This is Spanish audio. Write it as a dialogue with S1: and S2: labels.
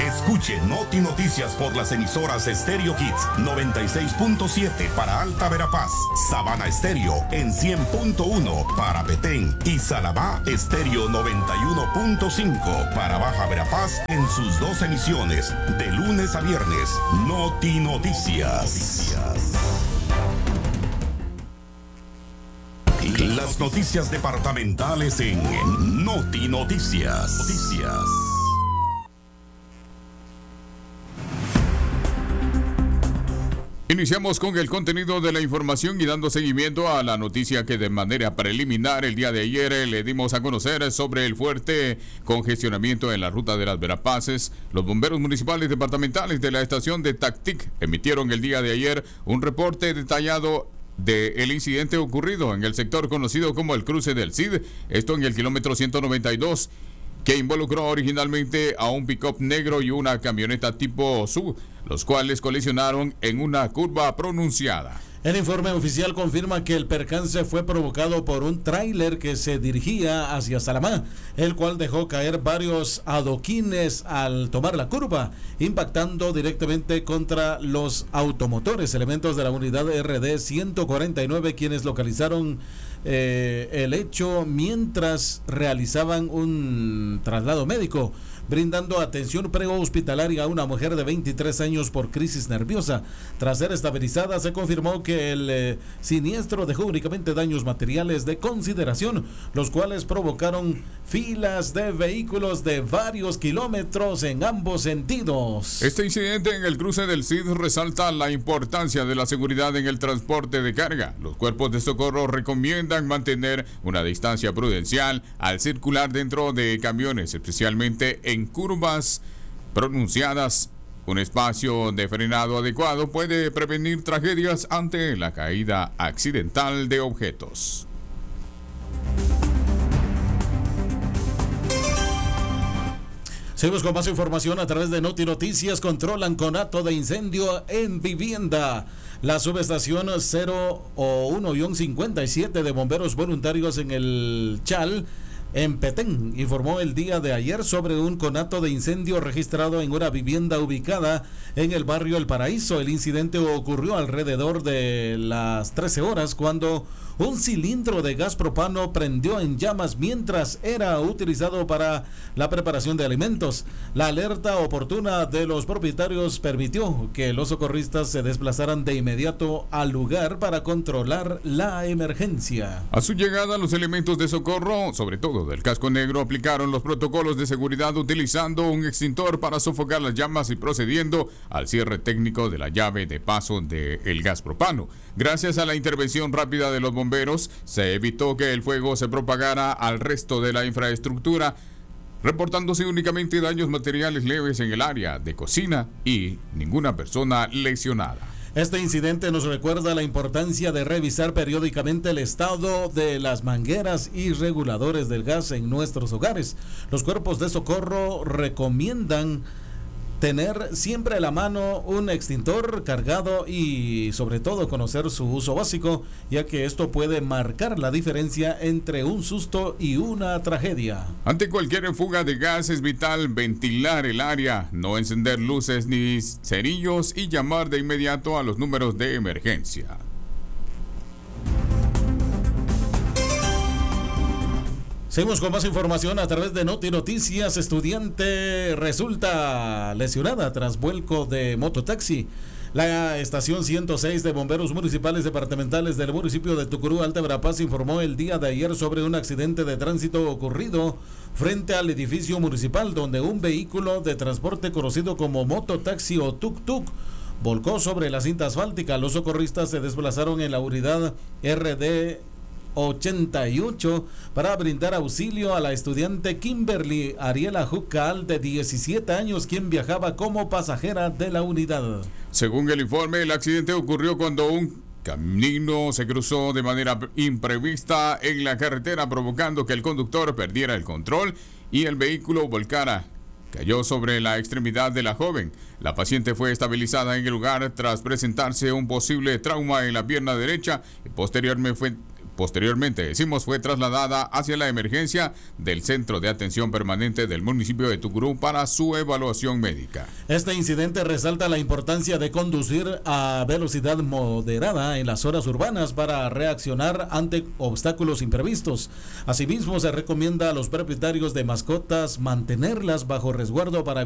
S1: Escuche Noti Noticias por las emisoras Stereo Hits 96.7 para Alta Verapaz, Sabana Estéreo en 100.1 para Petén y Salabá Estéreo 91.5 para Baja Verapaz en sus dos emisiones de lunes a viernes. Noti Noticias. Las noticias departamentales en Noti Noticias.
S2: Iniciamos con el contenido de la información y dando seguimiento a la noticia que de manera preliminar el día de ayer le dimos a conocer sobre el fuerte congestionamiento en la ruta de las Verapaces. Los bomberos municipales departamentales de la estación de Tactic emitieron el día de ayer un reporte detallado del incidente ocurrido en el sector conocido como el cruce del Cid, esto en el kilómetro 192, que involucró originalmente a un pick-up negro y una camioneta tipo SUV, los cuales colisionaron en una curva pronunciada.
S3: El informe oficial confirma que el percance fue provocado por un tráiler que se dirigía hacia Salamá, el cual dejó caer varios adoquines al tomar la curva, impactando directamente contra los automotores. Elementos de la unidad RD 149 quienes localizaron el hecho mientras realizaban un traslado médico, brindando atención prehospitalaria a una mujer de 23 años por crisis nerviosa. Tras ser estabilizada, se confirmó que el siniestro dejó únicamente daños materiales de consideración, los cuales provocaron filas de vehículos de varios kilómetros en ambos sentidos.
S2: Este incidente en el cruce del Cid resalta la importancia de la seguridad en el transporte de carga. Los cuerpos de socorro recomiendan mantener una distancia prudencial al circular dentro de camiones, especialmente en curvas pronunciadas. Un espacio de frenado adecuado puede prevenir tragedias ante la caída accidental de objetos.
S3: Seguimos con más información a través de Noti Noticias. Controlan conato de incendio en vivienda. La subestación 01-57 de bomberos voluntarios en el Chal, en Petén, informó el día de ayer sobre un conato de incendio registrado en una vivienda ubicada en el barrio El Paraíso. El incidente ocurrió alrededor de las 13 horas cuando un cilindro de gas propano prendió en llamas mientras era utilizado para la preparación de alimentos. La alerta oportuna de los propietarios permitió que los socorristas se desplazaran de inmediato al lugar para controlar la emergencia.
S2: A su llegada, los elementos de socorro, sobre todo del casco negro, aplicaron los protocolos de seguridad utilizando un extintor para sofocar las llamas y procediendo al cierre técnico de la llave de paso del gas propano. Gracias a la intervención rápida de los bomberos, se evitó que el fuego se propagara al resto de la infraestructura, reportándose únicamente daños materiales leves en el área de cocina y ninguna persona lesionada.
S3: Este incidente nos recuerda la importancia de revisar periódicamente el estado de las mangueras y reguladores del gas en nuestros hogares. Los cuerpos de socorro recomiendan tener siempre a la mano un extintor cargado y sobre todo conocer su uso básico, ya que esto puede marcar la diferencia entre un susto y una tragedia.
S2: Ante cualquier fuga de gas es vital ventilar el área, no encender luces ni cerillos y llamar de inmediato a los números de emergencia.
S3: Seguimos con más información a través de Noti Noticias. Estudiante resulta lesionada tras vuelco de mototaxi. La estación 106 de bomberos municipales departamentales del municipio de Tucurú, Alta Verapaz, informó el día de ayer sobre un accidente de tránsito ocurrido frente al edificio municipal, donde un vehículo de transporte conocido como mototaxi o tuk-tuk volcó sobre la cinta asfáltica. Los socorristas se desplazaron en la unidad RD 88 para brindar auxilio a la estudiante Kimberly Ariela Jucal, de 17 años, quien viajaba como pasajera de la unidad.
S2: Según el informe, el accidente ocurrió cuando un camino se cruzó de manera imprevista en la carretera, provocando que el conductor perdiera el control y el vehículo volcara. Cayó sobre la extremidad de la joven. La paciente fue estabilizada en el lugar tras presentarse un posible trauma en la pierna derecha y posteriormente Posteriormente, decimos, fue trasladada hacia la emergencia del Centro de Atención Permanente del municipio de Tucurú para su evaluación médica.
S3: Este incidente resalta la importancia de conducir a velocidad moderada en las zonas urbanas para reaccionar ante obstáculos imprevistos. Asimismo, se recomienda a los propietarios de mascotas mantenerlas bajo resguardo para